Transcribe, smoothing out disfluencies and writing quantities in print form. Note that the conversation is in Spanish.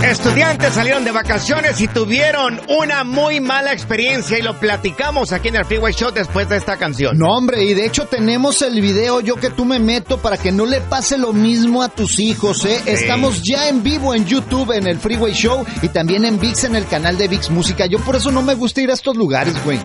Estudiantes salieron de vacaciones y tuvieron una muy mala experiencia y lo platicamos aquí en el Freeway Show después de esta canción. No, hombre, y de hecho tenemos el video Yo que tú me meto para que no le pase lo mismo a tus hijos, ¿eh? Sí. Estamos ya en vivo en YouTube en el Freeway Show y también en ViX en el canal de ViX Música. Yo por eso no me gusta ir a estos lugares, güey.